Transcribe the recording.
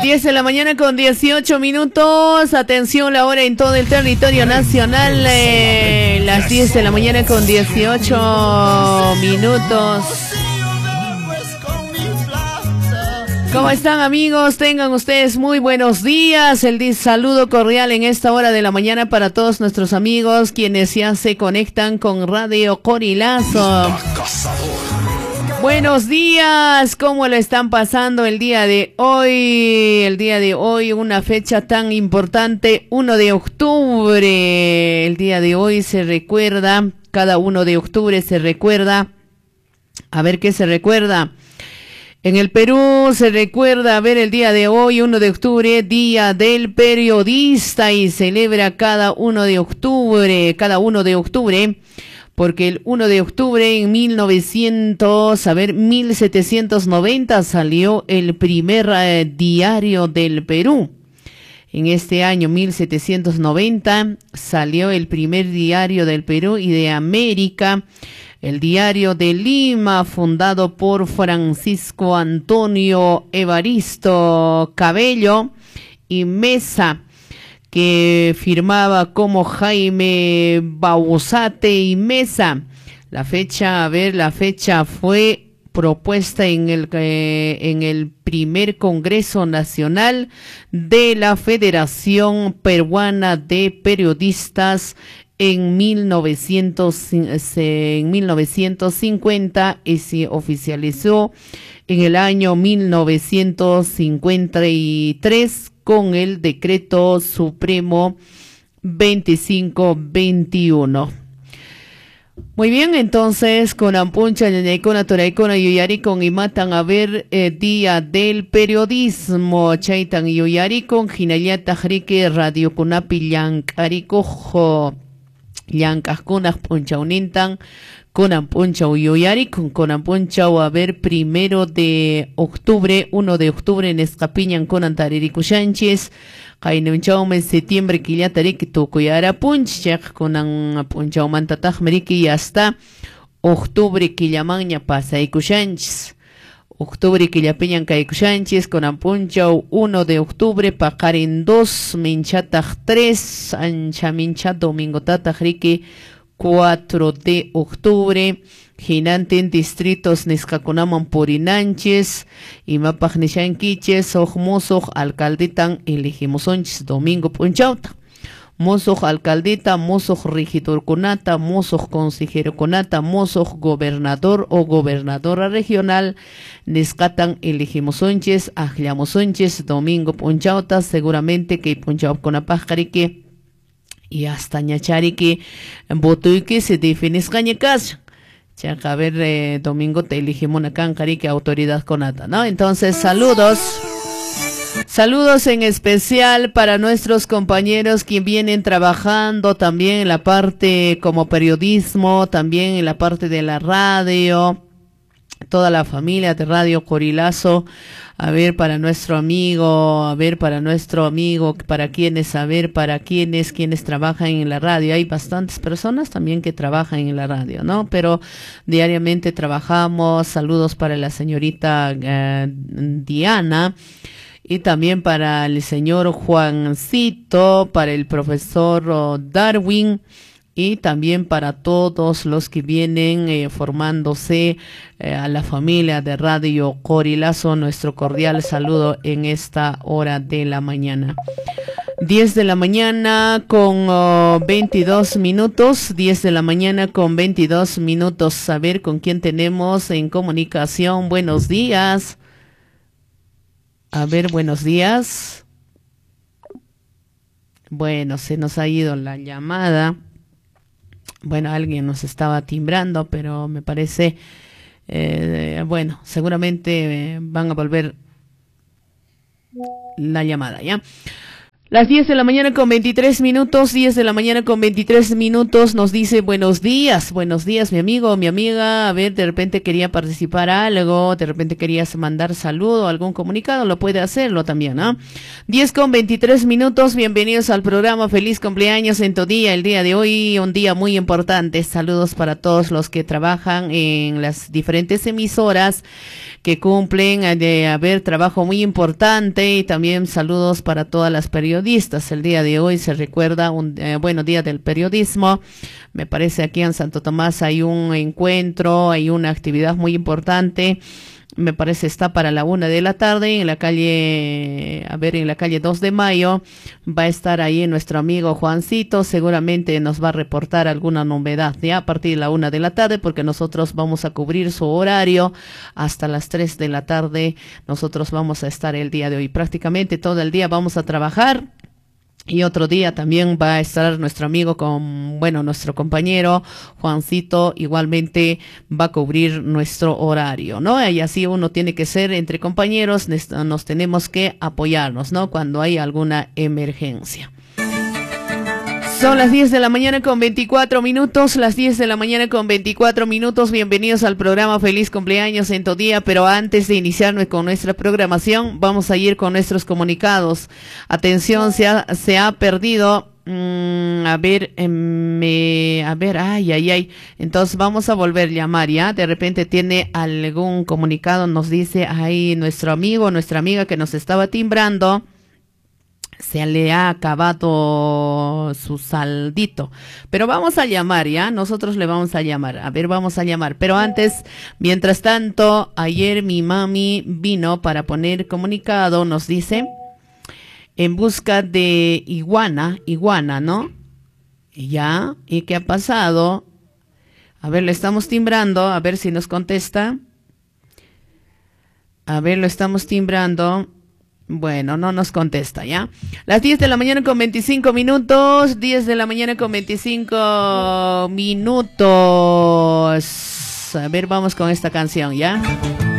10 de la mañana con 18 minutos. Atención, la hora en todo el territorio nacional. Las 10 de la mañana con 18 minutos. ¿Cómo están, amigos? Tengan ustedes muy buenos días. El saludo cordial en esta hora de la mañana para todos nuestros amigos quienes ya se conectan con Radio Corilazo. Buenos días, ¿cómo lo están pasando el día de hoy? El día de hoy, una fecha tan importante, 1 de octubre. El día de hoy se recuerda, cada 1 de octubre se recuerda. A ver qué se recuerda. En el Perú se recuerda, a ver, el día de hoy, 1 de octubre, Día del Periodista, y celebra cada 1 de octubre, porque el 1 de octubre en 1790 salió el primer diario del Perú. En este año 1790 salió el primer diario del Perú y de América, el Diario de Lima, fundado por Francisco Antonio Evaristo Cabello y Mesa, que firmaba como Jaime Bauzate y Mesa. La fecha fue propuesta en el primer Congreso Nacional de la Federación Peruana de Periodistas en 1950 y se oficializó en el año 1953 con el Decreto Supremo 2521. Muy bien, entonces, con Ampuncha, Ñañaicona, Toraicona, Yuyaricon y Matan a ver Día del Periodismo, Chaitan y Yuyaricon, Jinayata Jrique, Radio Kunapi, Llancaricojo, Llancascunas, Punchaunintan, Conan Punchau Yuyari, con Punchau, a ver, 1 de octubre, 1 de octubre en Escapiñan, Conan Taririco Sánchez, Jainunchaume, septiembre, Quillatarik, Tocuyara Punchak, Conan Punchau Mantataj Meriki, y hasta octubre, Quillamaña, Pasaico Sánchez. Octubre, Quillapeñan, Caico Sánchez, Conan Punchau, 1 de octubre, Pacarin 2, Minchataj 3, Ancha Mincha, Domingo Tatajrique, 4 de octubre, Jinanten distritos Niscacunaman Purinanches, Imapagnishanquiches, Ojmosoj, alcalditan, elegimosonches, Domingo Punchauta. Mosoj alcaldita, mosoj regidor conata, mosoj consejero conata, mosoj gobernador o gobernadora regional, Niscatan elegimosonches, ajlamosonches, Domingo Punchauta, seguramente que Punchau conapajarique, y hasta ñacharique, botuique se defines cañecas. Chaca, a ver, Domingo te elegimos una cancarique, autoridad conata, ¿no? Entonces, saludos. Saludos en especial para nuestros compañeros que vienen trabajando también en la parte como periodismo, también en la parte de la radio, toda la familia de Radio Corilazo, a ver, para nuestro amigo, para quienes trabajan en la radio. Hay bastantes personas también que trabajan en la radio, ¿no? Pero diariamente trabajamos. Saludos para la señorita Diana, y también para el señor Juancito, para el profesor Darwin, y también para todos los que vienen formándose a la familia de Radio Corilazo, nuestro cordial saludo en esta hora de la mañana. 10 de la mañana con 22 minutos, 10 de la mañana con 22 minutos. A ver con quién tenemos en comunicación. Buenos días. A ver, buenos días. Bueno, se nos ha ido la llamada. Bueno, alguien nos estaba timbrando, pero me parece, bueno, seguramente van a volver la llamada, ¿ya? Las 10 de la mañana con 23 minutos, 10 de la mañana con 23 minutos, nos dice buenos días, mi amigo, mi amiga, a ver, de repente quería participar algo, de repente querías mandar saludo, algún comunicado, lo puede hacerlo también, ¿no? 10 con 23 minutos, bienvenidos al programa, feliz cumpleaños en tu día, el día de hoy, un día muy importante, saludos para todos los que trabajan en las diferentes emisoras, que cumplen de haber trabajo muy importante y también saludos para todas las periodistas. El día de hoy se recuerda un día del periodismo. Me parece aquí en Santo Tomás hay un encuentro, hay una actividad muy importante. Me parece está para la 1 de la tarde en la calle, en la calle 2 de Mayo. Va a estar ahí nuestro amigo Juancito, seguramente nos va a reportar alguna novedad ya a partir de la 1 de la tarde, porque nosotros vamos a cubrir su horario hasta las 3 de la tarde. Nosotros vamos a estar el día de hoy, prácticamente todo el día vamos a trabajar. Y otro día también va a estar nuestro amigo nuestro compañero Juancito, igualmente va a cubrir nuestro horario, ¿no? Y así uno tiene que ser entre compañeros, nos tenemos que apoyarnos, ¿no? Cuando hay alguna emergencia. Son las 10 de la mañana con 24 minutos, las 10 de la mañana con 24 minutos, bienvenidos al programa Feliz Cumpleaños en tu día, pero antes de iniciar con nuestra programación, vamos a ir con nuestros comunicados. Atención, se ha perdido, entonces vamos a volver a llamar, ¿ya? De repente tiene algún comunicado, nos dice ahí nuestro amigo, nuestra amiga que nos estaba timbrando. Se le ha acabado su saldito, pero vamos a llamar, ¿ya? Nosotros le vamos a llamar, vamos a llamar, pero antes, mientras tanto, ayer mi mami vino para poner comunicado, nos dice, en busca de iguana, ¿no? ¿Ya? ¿Y qué ha pasado? Le estamos timbrando, a ver si nos contesta. Lo estamos timbrando. Bueno, no nos contesta, ¿ya? Las 10 de la mañana con 25 minutos, 10 de la mañana con 25 minutos. Vamos con esta canción, ¿ya?